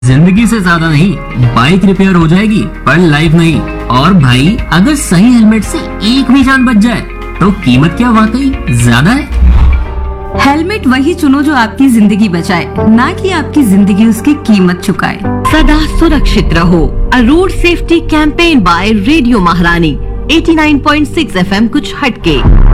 जिंदगी से ज्यादा नहीं, बाइक रिपेयर हो जाएगी पर लाइफ नहीं। और भाई अगर सही हेलमेट से एक भी जान बच जाए तो कीमत क्या वाकई ज्यादा है? हेलमेट वही चुनो जो आपकी जिंदगी बचाए, ना कि आपकी जिंदगी उसकी कीमत चुकाए। सदा सुरक्षित रहो। अ road safety campaign bye radio महारानी 89.6 FM कुछ हटके।